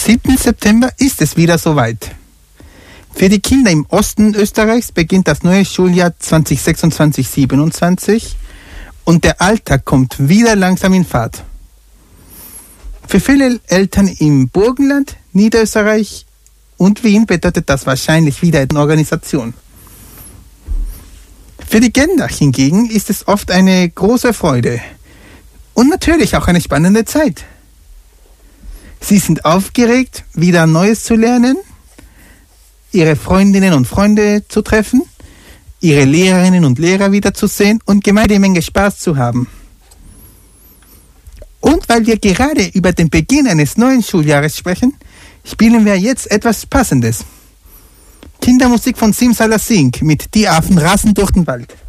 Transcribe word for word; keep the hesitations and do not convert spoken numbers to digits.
siebten September ist es wieder soweit. Für die Kinder im Osten Österreichs beginnt das neue Schuljahr zwanzig sechsundzwanzig siebenundzwanzig und der Alltag kommt wieder langsam in Fahrt. Für viele Eltern im Burgenland, Niederösterreich und Wien bedeutet das wahrscheinlich wieder eine Organisation. Für die Kinder hingegen ist es oft eine große Freude und natürlich auch eine spannende Zeit. Sie sind aufgeregt, wieder Neues zu lernen, ihre Freundinnen und Freunde zu treffen, ihre Lehrerinnen und Lehrer wiederzusehen und gemeinsam eine Menge Spaß zu haben. Und weil wir gerade über den Beginn eines neuen Schuljahres sprechen, spielen wir jetzt etwas Passendes. Kindermusik von Simsalabim mit Die Affen rasen durch den Wald.